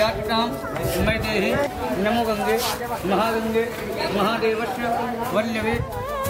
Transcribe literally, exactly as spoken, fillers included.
यात्रां मयि देहि नमो गंगे महागंगे महादेवस्य वल्लभे